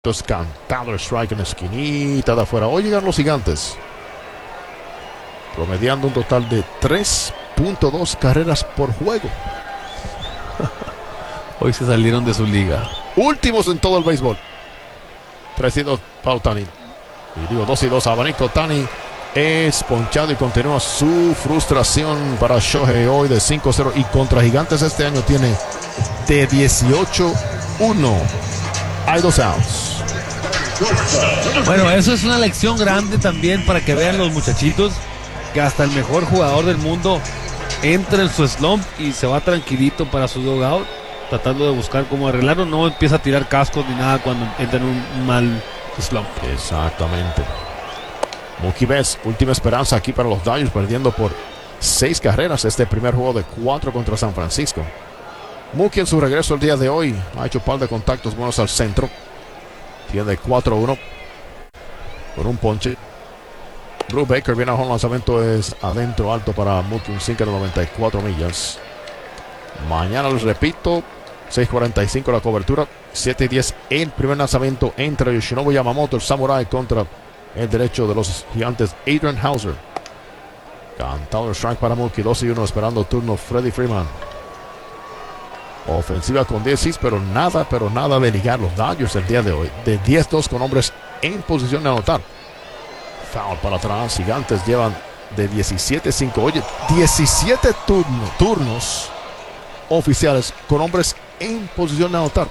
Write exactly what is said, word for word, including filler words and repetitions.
Cantado el strike en la esquinita de afuera. Hoy llegan los Gigantes, promediando un total de tres punto dos carreras por juego. Hoy se salieron de su liga. Últimos en todo el béisbol. tres y dos para Ohtani. Y digo dos y dos. Abanico Ohtani es ponchado y continúa su frustración para Shohei hoy de cinco cero. Y contra Gigantes este año tiene de dieciocho uno. Hay dos outs. Bueno, eso es una lección grande también para que vean los muchachitos que hasta el mejor jugador del mundo entra en su slump y se va tranquilito para su dugout, tratando de buscar cómo arreglarlo. No empieza a tirar cascos ni nada cuando entra en un mal slump. Exactamente. Mookie Betts, última esperanza aquí para los Dodgers, perdiendo por seis carreras este primer juego de cuatro contra San Francisco. Mookie en su regreso el día de hoy ha hecho un par de contactos buenos al centro. Tiene cuatro uno con un ponche. Drew Baker viene a un lanzamiento, es adentro alto para Mookie, un sinker de noventa y cuatro millas. Mañana les repito, seis cuarenta y cinco la cobertura, siete y diez el primer lanzamiento entre Yoshinobu Yamamoto, el Samurai, contra el derecho de los Gigantes, Adrian Hauser. Cantado el strike para Mookie, dos y uno esperando turno Freddie Freeman. Ofensiva con diez, pero nada, pero nada de ligar los Dodgers el día de hoy. De diez dos con hombres en posición de anotar. Foul para atrás. Gigantes llevan de diecisiete cinco. Oye, diecisiete turno, turnos oficiales con hombres en posición de anotar.